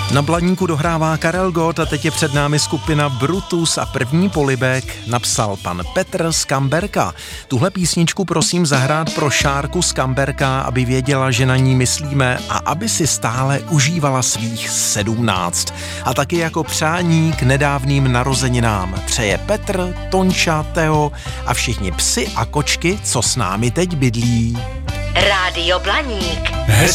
Na Blaníku dohrává Karel Gott a teď je před námi skupina Brutus a první polibek napsal pan Petr z Kamberka. Tuhle písničku prosím zahrát pro Šárku z Kamberka, aby věděla, že na ní myslíme a aby si stále užívala svých 17. A taky jako přání k nedávným narozeninám přeje Petr, Tonča, Teo a všichni psi a kočky, co s námi teď bydlí. Rádio Blaník.